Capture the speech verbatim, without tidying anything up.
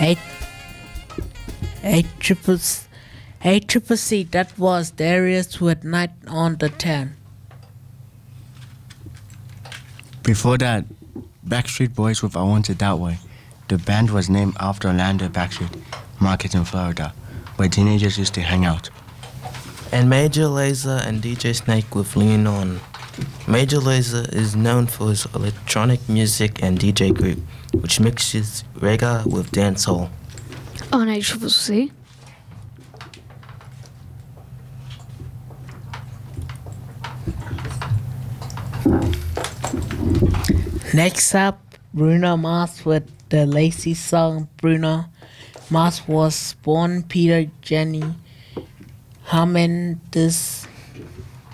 Eight, eight triple, eight triple C. That was Darius who had night on the town. Before that, Backstreet Boys with I Want It That Way. The band was named after Orlando Backstreet Market in Florida, where teenagers used to hang out. And Major Lazer and D J Snake with Lean On. Major Lazer is known for his electronic music and D J group, which mixes reggae with dancehall. On A C C. Next up, Bruno Mars with the Lazy song Bruno. Mars was born Peter Jenny Harmon this